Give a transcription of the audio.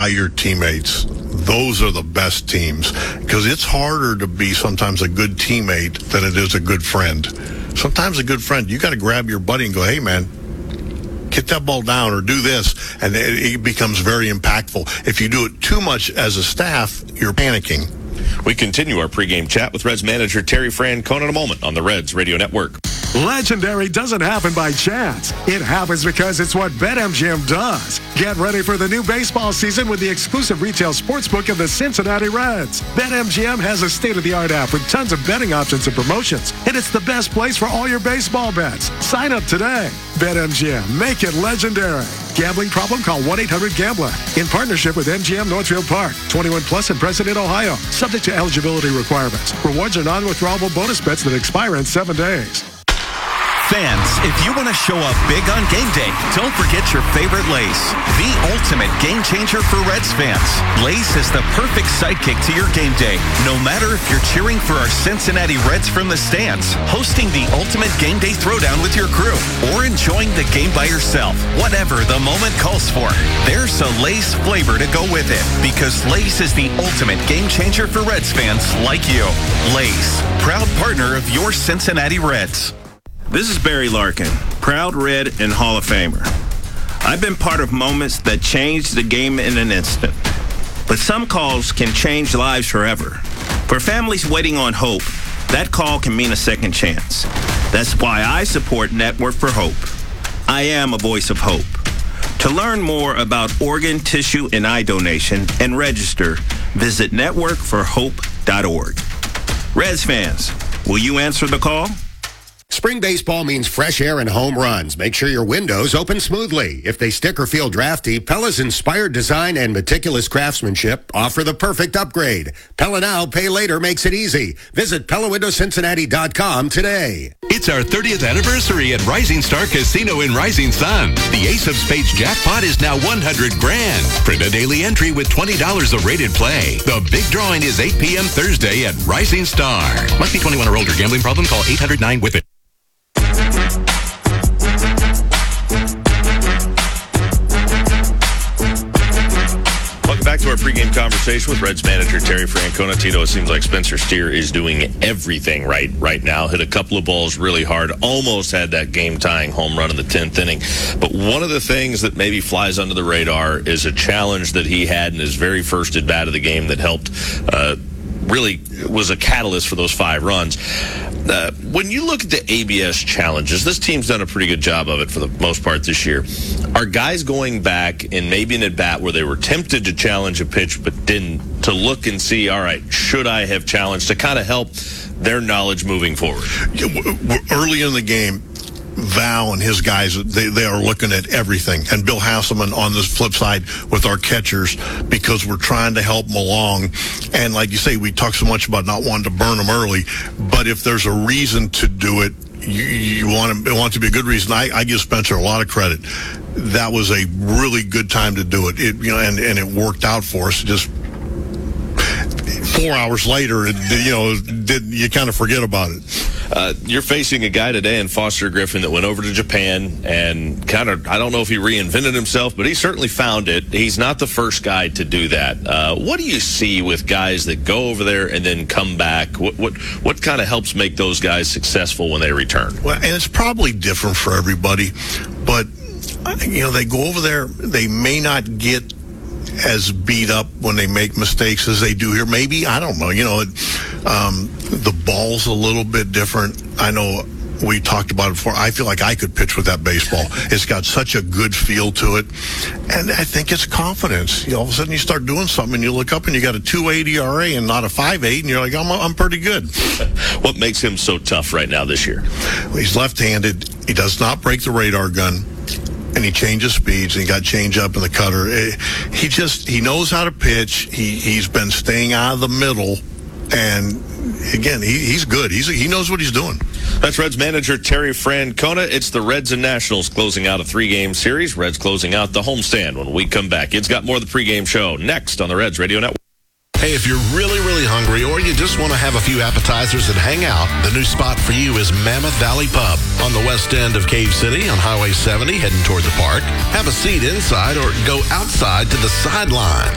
by your teammates. Those are the best teams, because it's harder to be sometimes a good teammate than it is a good friend. Sometimes a good friend, you got to grab your buddy and go, hey, man, get that ball down or do this, and it becomes very impactful. If you do it too much as a staff, you're panicking. We continue our pregame chat with Reds manager Terry Francona in a moment on the Reds Radio Network. Legendary doesn't happen by chance. It happens because it's what BetMGM does. Get ready for the new baseball season with the exclusive retail sportsbook of the Cincinnati Reds. BetMGM has a state-of-the-art app with tons of betting options and promotions, and it's the best place for all your baseball bets. Sign up today. BetMGM. Make it legendary. Gambling problem? Call 1-800-GAMBLER. In partnership with MGM Northfield Park. 21 plus in President, Ohio. Subject to eligibility requirements. Rewards are non-withdrawable bonus bets that expire in 7 days. Fans, if you want to show up big on game day, don't forget your favorite Lace, the ultimate game changer for Reds fans. Lace is the perfect sidekick to your game day, no matter if you're cheering for our Cincinnati Reds from the stands, hosting the ultimate game day throwdown with your crew, or enjoying the game by yourself. Whatever the moment calls for, there's a Lace flavor to go with it, because Lace is the ultimate game changer for Reds fans like you. Lace, proud partner of your Cincinnati Reds. This is Barry Larkin, proud Red and Hall of Famer. I've been part of moments that changed the game in an instant. But some calls can change lives forever. For families waiting on hope, that call can mean a second chance. That's why I support Network for Hope. I am a voice of hope. To learn more about organ, tissue, and eye donation and register, visit networkforhope.org. Reds fans, will you answer the call? Spring baseball means fresh air and home runs. Make sure your windows open smoothly. If they stick or feel drafty, Pella's inspired design and meticulous craftsmanship offer the perfect upgrade. Pella Now, Pay Later makes it easy. Visit PellaWindowsCincinnati.com today. It's our 30th anniversary at Rising Star Casino in Rising Sun. The Ace of Spades jackpot is now $100,000. Print a daily entry with $20 of rated play. The big drawing is 8 p.m. Thursday at Rising Star. Must be 21 or older. Gambling problem? Call 800-9-WITH-IT. Welcome back to our pregame conversation with Reds manager Terry Francona. Tito, it seems like Spencer Steer is doing everything right now. Hit a couple of balls really hard. Almost had that game-tying home run in the 10th inning. But one of the things that maybe flies under the radar is a challenge that he had in his very first at-bat of the game that helped really was a catalyst for those 5 runs. When you look at the ABS challenges, this team's done a pretty good job of it for the most part this year. Are guys going back in maybe an at-bat where they were tempted to challenge a pitch but didn't, to look and see, all right, should I have challenged, to kind of help their knowledge moving forward? Early in the game, Val and his guys, they are looking at everything. And Bill Hasselman on the flip side with our catchers, because we're trying to help them along. And like you say, we talk so much about not wanting to burn them early, but if there's a reason to do it, you want it to be a good reason. I give Spencer a lot of credit. That was a really good time to do it. And it worked out for us. Just 4 hours later, you kind of forget about it. You're facing a guy today in Foster Griffin that went over to Japan and kind of, I don't know if he reinvented himself, but he certainly found it. He's not the first guy to do that. What do you see with guys that go over there and then come back? What kind of helps make those guys successful when they return? Well, and it's probably different for everybody, but they go over there, they may not get as beat up when they make mistakes as they do here. Maybe, I don't know. The ball's a little bit different. I know we talked about it before. I feel like I could pitch with that baseball. It's got such a good feel to it. And I think it's confidence. All of a sudden you start doing something and you look up and you got a 2.8 ERA and not a 5.8, and you're like, I'm pretty good. What makes him so tough right now this year? Well, he's left-handed. He does not break the radar gun. And he changes speeds, and he got change up in the cutter. He knows how to pitch. He's been staying out of the middle, and again, he's good. He knows what he's doing. That's Reds manager Terry Francona. It's the Reds and Nationals closing out a 3-game series. Reds closing out the homestand when we come back. It's got more of the pregame show next on the Reds Radio Network. Hey, if you're really, really hungry or you just want to have a few appetizers and hang out, the new spot for you is Mammoth Valley Pub on the west end of Cave City on Highway 70 heading toward the park. Have a seat inside or go outside to the sideline.